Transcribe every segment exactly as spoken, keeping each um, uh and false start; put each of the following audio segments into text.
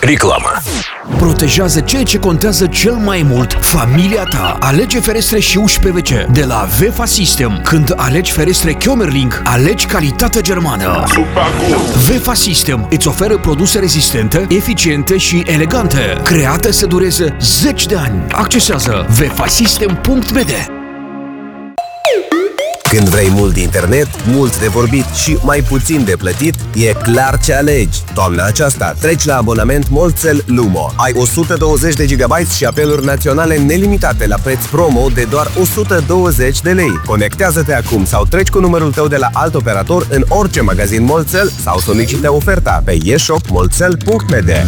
Reclamă. Protejează ceea ce contează cel mai mult, familia ta. Alege ferestre și uși P V C de la Vefa System. Când alegi ferestre Kjömerling, alegi calitate germană. Vefa System îți oferă produse rezistente, eficiente și elegante, create să dureze zeci de ani. Accesează vefasystem punct b d. Când vrei mult internet, mult de vorbit și mai puțin de plătit, e clar ce alegi. Toamna aceasta, treci la abonament Molcel Lumo. Ai o sută douăzeci de gigabyte și apeluri naționale nelimitate la preț promo de doar o sută douăzeci de lei. Conectează-te acum sau treci cu numărul tău de la alt operator în orice magazin Molcel sau solicită oferta pe e shop molcel punct b d.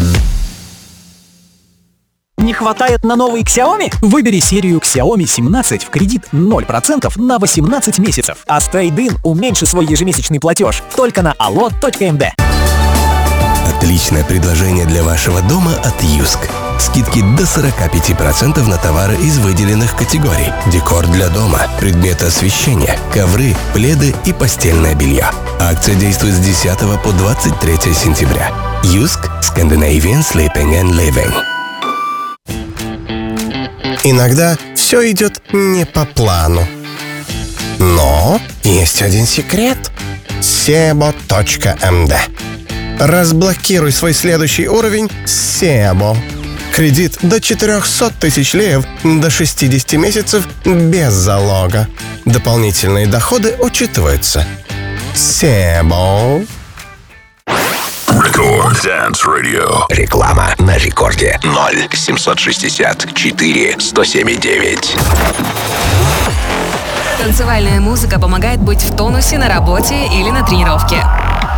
Не хватает на новый Xiaomi? Выбери серию Xiaomi семнадцать в кредит ноль процентов на восемнадцать месяцев. А с трейд-ин уменьши свой ежемесячный платеж только на алло точка эм дэ. Отличное предложение для вашего дома от Юск. Скидки до сорок пять процентов на товары из выделенных категорий. Декор для дома, предметы освещения, ковры, пледы и постельное белье. Акция действует с десятого по двадцать третье сентября. Юск Scandinavian Sleeping and Living. Иногда все идет не по плану. Но есть один секрет. себо точка эм дэ. Разблокируй свой следующий уровень с Себо. Кредит до четыреста тысяч леев до шестидесяти месяцев без залога. Дополнительные доходы учитываются. Себо. Record Dance Radio. Реклама на рекорде. ноль семьсот шестьдесят четыре сто семь девять. Танцевальная музыка помогает быть в тонусе на работе или на тренировке.